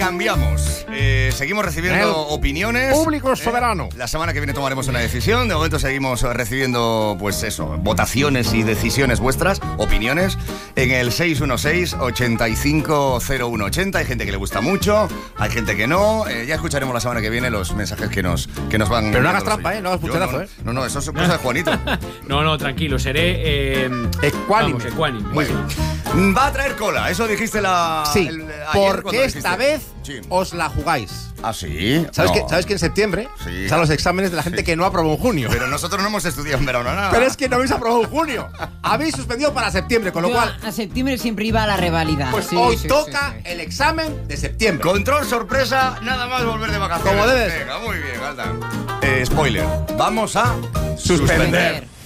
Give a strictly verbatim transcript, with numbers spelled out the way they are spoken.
cambiamos. Eh, seguimos recibiendo El opiniones. Público soberano. Eh, la semana que viene tomaremos una decisión. De momento seguimos recibiendo, pues eso, votaciones y decisiones vuestras, opiniones, en el seis uno seis, ocho cinco cero uno ocho cero. Hay gente que le gusta mucho, hay gente que no. Eh, ya escucharemos la semana que viene los mensajes que nos, que nos van. Pero no hagas los trampa, oyentes. ¿eh? No hagas Yo pucherazo, no, ¿eh? No, no, eso es cosa de Juanito. No, no, tranquilo, seré eh, Ecuánime. vamos, ecuánime. Muy bien. Va a traer cola, eso dijiste la. Sí, el- ayer porque cuando esta dijiste. vez Sí. os la jugáis. ¿Ah, sí? ¿Sabes, No. que, ¿Sabes que en septiembre Sí. salen los exámenes de la gente Sí. que no aprobó en junio? Pero nosotros no hemos estudiado en verano nada. Pero es que no habéis aprobado en junio. Habéis suspendido para septiembre, con lo Yo cual, a septiembre siempre iba a la revalida. pues Sí, hoy sí, toca sí, sí. el examen de septiembre. Control sorpresa, nada más volver de vacaciones. Como debe ser. Venga, muy bien, Alta. Eh, spoiler. Vamos a Suspender. Suspender.